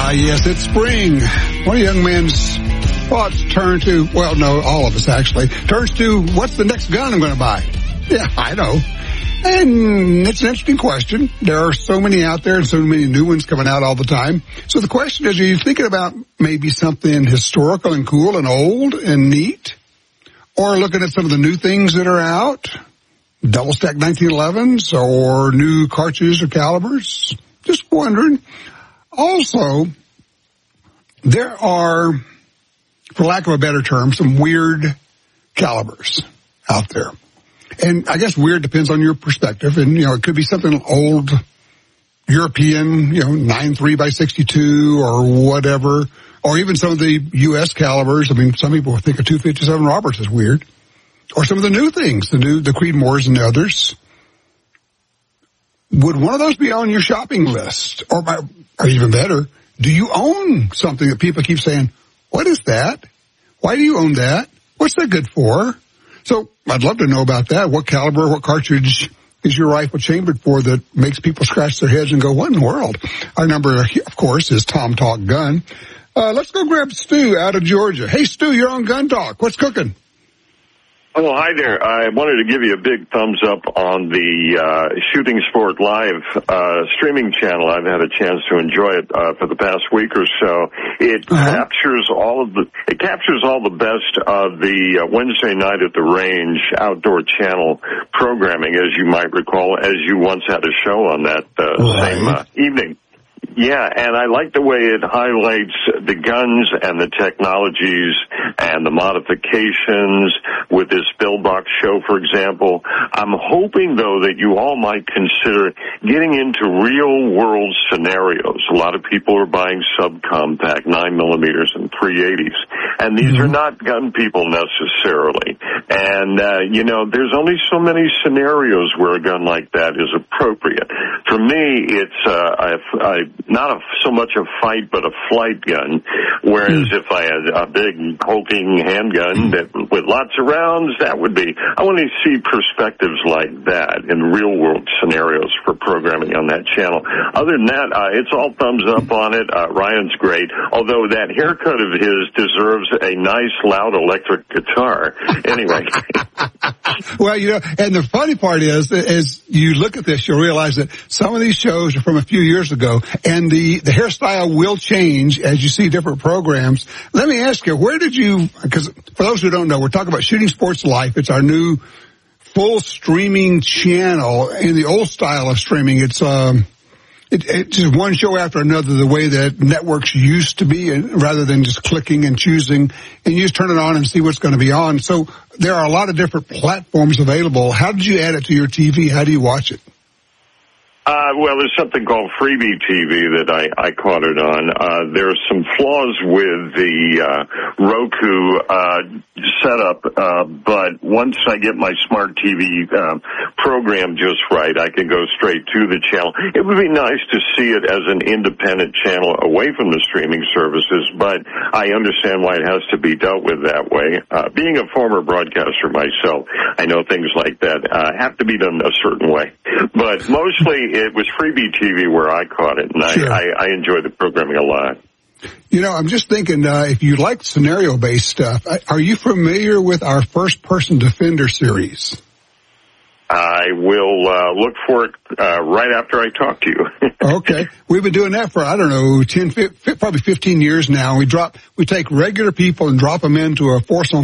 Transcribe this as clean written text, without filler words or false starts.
Yes, it's spring. One young man's thoughts turn to, well, no, all of us actually, turns to, what's the next gun I'm going to buy? Yeah, I know. And it's an interesting question. There are so many out there and so many new ones coming out all the time. So the question is, are you thinking about maybe something historical and cool and old and neat? Or looking at some of the new things that are out? Double-stack 1911s or new cartridges or calibers? Just wondering. Also, there are, for lack of a better term, some weird calibers out there. And I guess weird depends on your perspective. And, it could be something old European, 9.3 by 62 or whatever. Or even some of the U.S. calibers. I mean, some people think a 257 Roberts is weird. Or some of the new things, the Creedmoors and the others. Would one of those be on your shopping list? Or even better, do you own something that people keep saying, what is that? Why do you own that? What's that good for? So I'd love to know about that. What caliber, what cartridge is your rifle chambered for that makes people scratch their heads and go, what in the world? Our number, of course, is Tom Talk Gun. Let's go grab Stu out of Georgia. Hey, Stu, you're on Gun Talk. What's cooking? Oh, hi there. I wanted to give you a big thumbs up on the Shooting Sport Live streaming channel. I've had a chance to enjoy it for the past week or so. It captures all the best of the Wednesday night at the range outdoor channel programming, as you might recall, as you once had a show on that same evening. Yeah, and I like the way it highlights the guns and the technologies and the modifications with this Billbox show, for example. I'm hoping, though, that you all might consider getting into real-world scenarios. A lot of people are buying subcompact 9mm and 380s, and these are not gun people necessarily. And, there's only so many scenarios where a gun like that is appropriate. For me, it's not so much a fight, but a flight gun. Whereas if I had a big hulking handgun with lots of rounds, that would be. I want to see perspectives like that in real world scenarios for programming on that channel. Other than that, it's all thumbs up on it. Ryan's great, although that haircut of his deserves a nice, loud electric guitar. Anyway. Well, and the funny part is, as you look at this, you'll realize that some of these shows are from a few years ago, and the hairstyle will change as you see different programs. Let me ask you, where did you, because for those who don't know, we're talking about Shooting Sports Life. It's our new full streaming channel. In the old style of streaming, it's just one show after another, the way that networks used to be, rather than just clicking and choosing, and you just turn it on and see what's going to be on. So there are a lot of different platforms available. How did you add it to your TV? How do you watch it? Well, there's something called Freebie TV that I caught it on. There's some flaws with the Roku setup, but once I get my smart TV program just right, I can go straight to the channel. It would be nice to see it as an independent channel away from the streaming services, but I understand why it has to be dealt with that way. Being a former broadcaster myself, I know things like that have to be done a certain way. But mostly it was Freebie TV where I caught it, and sure. I enjoy the programming a lot. I'm just thinking, if you like scenario-based stuff, are you familiar with our First-Person Defender series? I will look for it right after I talk to you. Okay. We've been doing that for, probably 15 years now. We take regular people and drop them into a force on